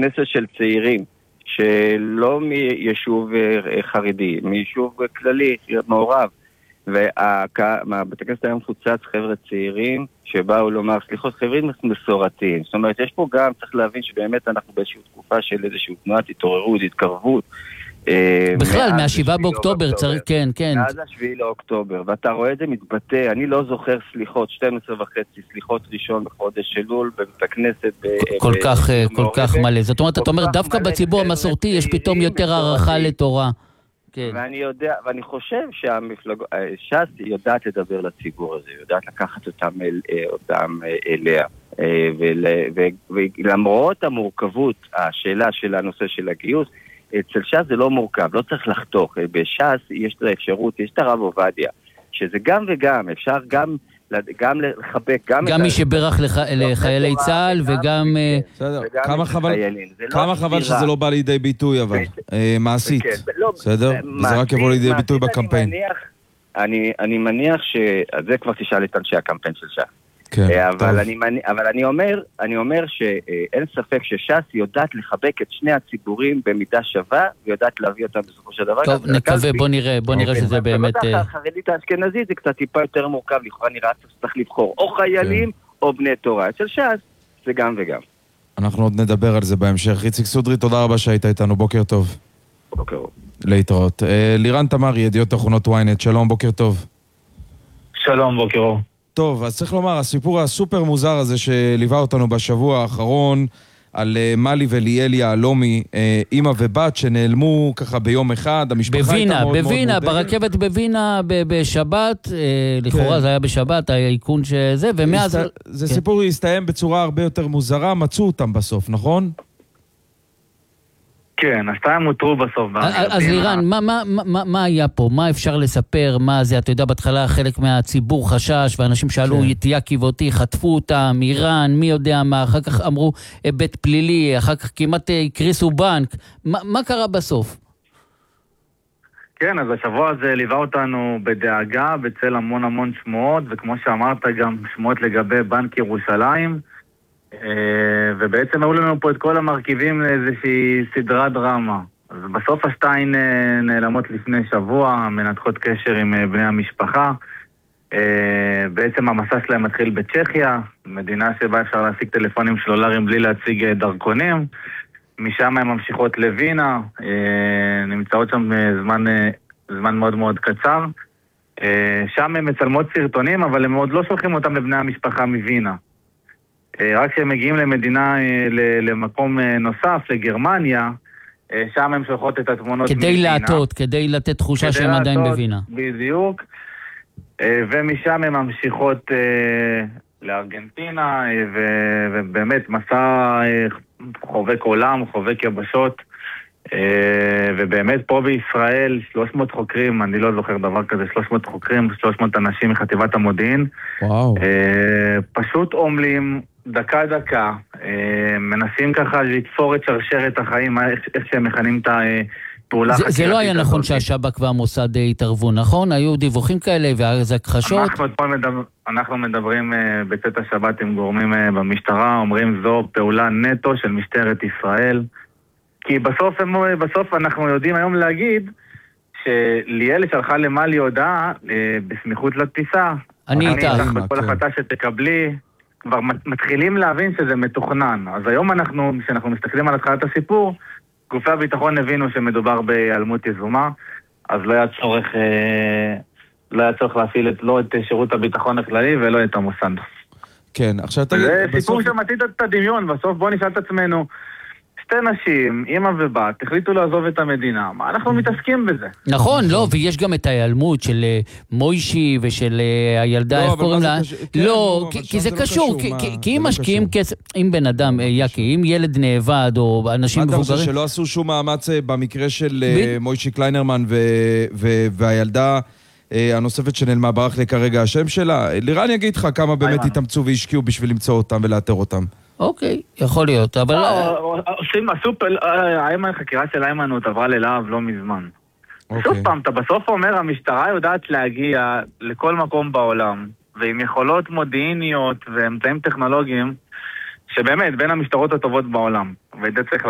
כנסת של צעירים, שלא מיישוב חרדי, מיישוב כללי, מעורב. ובית הכנסת היה מפוצץ חבר'ה צעירים שבאו לומר סליחות, חבר'ה מסורתיים. זאת אומרת, יש פה גם, צריך להבין שבאמת אנחנו באיזושהי תקופה של איזושהי תנועת התעוררות, התקרבות. בכלל, מה-7 באוקטובר, כן, כן. מאז ה-7 לאוקטובר, ואתה רואה את זה מתבטא, אני לא זוכר סליחות, 12 וחצי, סליחות ראשון בחודש אלול, בבית הכנסת. כל כך מלא. זאת אומרת, אתה אומר, דווקא בציבור המסורתי יש פתאום יותר הערכה לתורה. ואני יודע, ואני חושב ש"ס יודעת לדבר לציבור הזה, יודעת לקחת אותם אליה. ולמרות המורכבות, השאלה של הנושא של הגיוס, אצל ש"ס זה לא מורכב, לא צריך לחתוך. בש"ס יש את האפשרות, יש את הרב עובדיה, שזה גם וגם, אפשר גם לחבק, גם מי שברך לחיילי צה"ל וגם... בסדר, כמה חבל שזה לא בא לידי ביטוי, אבל מעשית, בסדר? וזה רק יבוא לידי ביטוי בקמפיין. אני מניח שזה כבר תשאל את אנשי הקמפיין של ש"ס. אבל אני אומר שאין ספק שש"ס יודעת לחבק את שני הציבורים במידה שווה, ויודעת להביא אותם בסופו של דבר. טוב, נקווה, בוא נראה שזה באמת... החרדית האשכנזית זה קצת טיפה יותר מורכב, לכאורה נראה שצריך לבחור או חיילים או בני תורה. אצל ש"ס זה גם וגם. אנחנו עוד נדבר על זה בהמשך. איציק סודרי, תודה רבה שהיית איתנו, בוקר טוב. בוקר טוב. להתראות. לירן תמרי, ידיעות אחרונות ynet, שלום, בוקר טוב. שלום, בוקר טוב. טוב, אז צריך לומר, הסיפור הסופר מוזר הזה שליווה אותנו בשבוע האחרון על מלי וליאל יהלומי, אמא ובת שנעלמו ככה ביום אחד, המשפחה הייתה מאוד בווינה, ברכבת בווינה בשבת, לכאורה זה היה בשבת, העיקון שזה, ומאז... זה סיפור הסתיים בצורה הרבה יותר מוזרה, מצאו אותם בסוף, נכון? כן, השתיים הותרו בסוף. אז לירן, מה היה פה? מה אפשר לספר? מה זה? אתה יודע, בהתחלה חלק מהציבור חשש, ואנשים שאלו, תהיה קיבותי, חטפו אותם, איראן, מי יודע מה, אחר כך אמרו בית פלילי, אחר כך כמעט הקריסו בנק. מה קרה בסוף? כן, אז השבוע הזה ליווה אותנו בדאגה, בצל המון שמועות, וכמו שאמרת גם שמועות לגבי בנק ירושלים, ובעצם היו לנו פה את כל המרכיבים לאיזושהי סדרת דרמה. אז בסוף השתיים נעלמות לפני שבוע, מנתחות קשר עם בני המשפחה. בעצם המסע שלהם מתחיל בצ'כיה, מדינה שבה אפשר להשיג טלפונים סלולריים בלי להציג דרכונים. משם הן ממשיכות לווינה, נמצאות שם זמן מאוד קצר. שם הן מצלמות סרטונים, אבל הם עוד לא שולחים אותם לבני המשפחה מווינה. רק כשהם מגיעים למדינה, למקום נוסף, לגרמניה, שם הם שולחות את התמונות מווינה. כדי לתת תחושה שהם עדיין בווינה. בדיוק. ומשם הם ממשיכות לארגנטינה, ובאמת מסע חובק עולם, חובק יבשות, ובאמת פה בישראל 300 חוקרים, אני לא זוכר דבר כזה, 300 חוקרים, 300 אנשים מחטיבת המודיעין. וואו. פשוט עומלים דקה, מנסים ככה לתפור את שרשרת החיים, איך שהם מכנים את הפעולה חקירתית. זה לא היה נכון שהשב"כ והמוסד התערבו, נכון? היו דיווחים כאלה ואז הכחשות? אנחנו מדברים בצאת השבת עם גורמים במשטרה, אומרים זו פעולה נטו של משטרת ישראל, כי בסוף אנחנו יודעים היום להגיד שליאל שלחה למלי הודעה בסמיכות לטיסה. אני איתך. בכל החלטה שתקבלי, כבר מתחילים להבין שזה מתוכנן. אז היום כשאנחנו מסתכלים על התחלת הסיפור, גופי הביטחון הבינו שמדובר בהיעלמות יזומה, אז לא היה צורך להפעיל לא את שירות הביטחון הכללי ולא את המוסד. כן, עכשיו תגיד... זה סיפור שמתית את הדמיון, בסוף בוא נשאל את עצמנו, שתי נשים, אמא ובת, החליטו לעזוב את המדינה. מה אנחנו מתעסקים בזה? נכון, לא, ויש גם את ההיעלמות של מוישי ושל הילדה, איך קוראים לה? לא, כי זה קשור, כי אם משקיעים כסף, אם בן אדם, יקי, אם ילד נאבד או אנשים מבוגרים... מה אתה חושב שלא עשו שום מאמץ במקרה של מוישי קליינרמן והילדה הנוספת שנעלמה, ברח לי כרגע השם שלה? לירן יגיד לך כמה באמת התאמצו והשקיעו בשביל למצוא אותם ולאתר אותם. אוקיי, יכול להיות, אבל... החקירה של איימנות עברה ללהב לא מזמן. שוב פעם, אתה בסוף אומר, המשטרה יודעת להגיע לכל מקום בעולם, ועם יכולות מודיעיניות ואמצעים טכנולוגיים, שבאמת בין המשטרות הטובות בעולם. ואת זה צריך